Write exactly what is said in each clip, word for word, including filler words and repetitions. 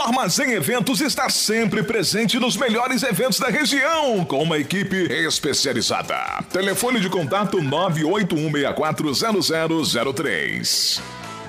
Armazém Eventos está sempre presente nos melhores eventos da região, com uma equipe especializada. Telefone de contato nove oito um seis quatro zero zero zero três.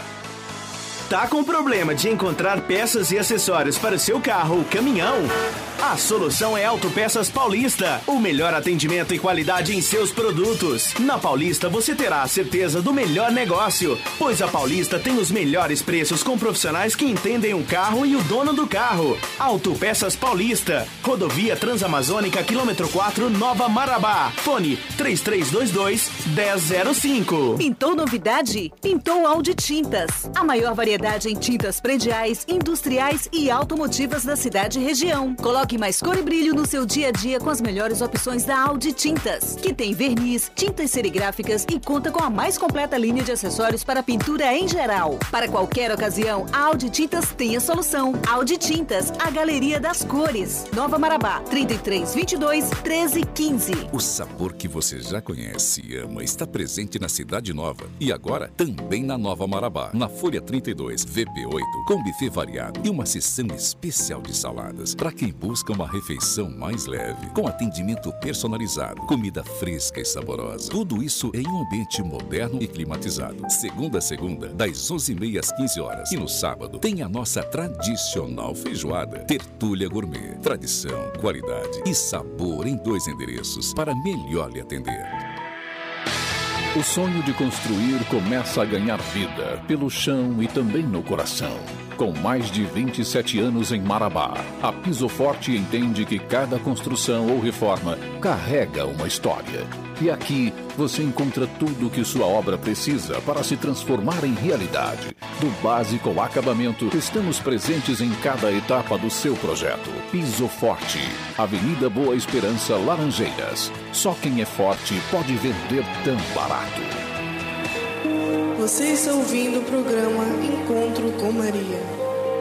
Tá com problema de encontrar peças e acessórios para o seu carro ou caminhão? A solução é Autopeças Paulista, o melhor atendimento e qualidade em seus produtos. Na Paulista você terá a certeza do melhor negócio, pois a Paulista tem os melhores preços com profissionais que entendem o carro e o dono do carro. Autopeças Paulista, Rodovia Transamazônica, quilômetro quatro, Nova Marabá. Fone três três dois dois, um zero zero cinco. Pintou novidade? Pintou Audi Tintas. A maior variedade em tintas prediais, industriais e automotivas da cidade e região. Coloque mais cor e brilho no seu dia a dia com as melhores opções da Audi Tintas, que tem verniz, tintas serigráficas e conta com a mais completa linha de acessórios para pintura em geral. Para qualquer ocasião, a Audi Tintas tem a solução. Audi Tintas, a galeria das cores. Nova Marabá, trinta e três, vinte e dois, treze, quinze. O sabor que você já conhece e ama está presente na Cidade Nova e agora também na Nova Marabá, na Folha trinta e dois, V P oito, com buffet variado e uma seção especial de saladas para quem busca uma refeição mais leve, com atendimento personalizado, comida fresca e saborosa. Tudo isso em um ambiente moderno e climatizado. Segunda a segunda, das onze e meia às quinze horas. E no sábado tem a nossa tradicional feijoada. Tertúlia Gourmet. Tradição, qualidade e sabor em dois endereços para melhor lhe atender. O sonho de construir começa a ganhar vida pelo chão e também no coração. Com mais de vinte e sete anos em Marabá, a Piso Forte entende que cada construção ou reforma carrega uma história. E aqui você encontra tudo o que sua obra precisa para se transformar em realidade. Do básico ao acabamento, estamos presentes em cada etapa do seu projeto. Piso Forte, Avenida Boa Esperança, Laranjeiras. Só quem é forte pode vender tão barato. Você está ouvindo o programa Encontro com Maria.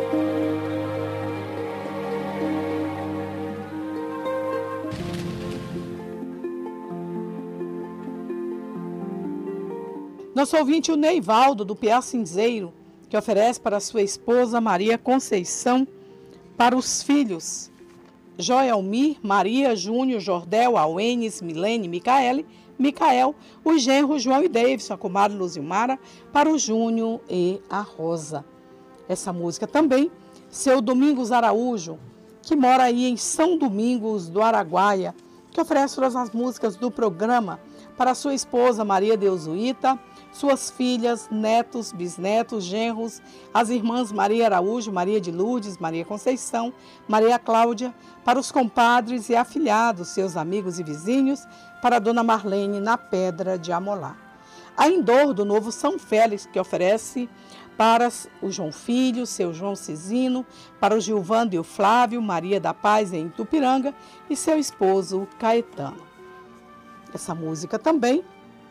Nosso ouvinte, o Neivaldo, do Piá Cinzeiro, que oferece para sua esposa Maria Conceição, para os filhos Joelmir, Maria, Júnior, Jordel, Auenes, Milene, Micaele, Micael, os genros João e Davidson, a comadre Luzilmara, para o Júnior e a Rosa. Essa música também, seu Domingos Araújo, que mora aí em São Domingos do Araguaia, que oferece todas as músicas do programa para sua esposa Maria Deusuíta, suas filhas, netos, bisnetos, genros, as irmãs Maria Araújo, Maria de Lourdes, Maria Conceição, Maria Cláudia, para os compadres e afilhados, seus amigos e vizinhos, para a dona Marlene, na Pedra de Amolá. A Indor, do Novo São Félix, que oferece para o João Filho, seu João Cisino, para o Gilvando e o Flávio, Maria da Paz em Itupiranga e seu esposo Caetano. Essa música também,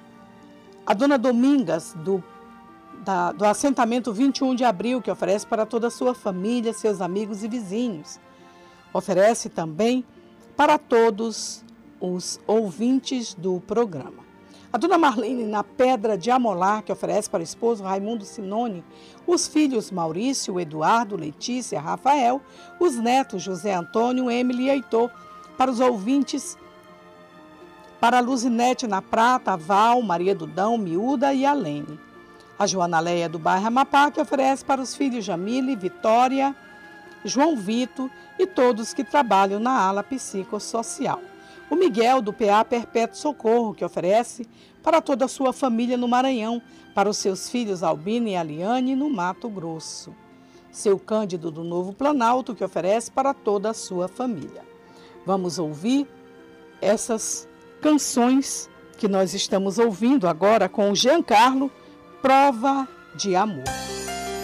a dona Domingas, do, da, do assentamento vinte e um de abril, que oferece para toda a sua família, seus amigos e vizinhos. Oferece também para todos os ouvintes do programa. A dona Marlene, na Pedra de Amolá, que oferece para o esposo Raimundo Sinoni, os filhos Maurício, Eduardo, Letícia, Rafael, os netos José Antônio, Emily e Heitor, para os ouvintes, para a Luzinete na Prata, a Val, Maria Dudão, Miúda e Alene. A Joana Leia, do bairro Amapá, que oferece para os filhos Jamile, Vitória, João Vito e todos que trabalham na ala psicossocial. O Miguel, do P A Perpétuo Socorro, que oferece para toda a sua família no Maranhão, para os seus filhos Albino e Aliane, no Mato Grosso. Seu Cândido, do Novo Planalto, que oferece para toda a sua família. Vamos ouvir essas canções que nós estamos ouvindo agora com o Giancarlo, Prova de Amor.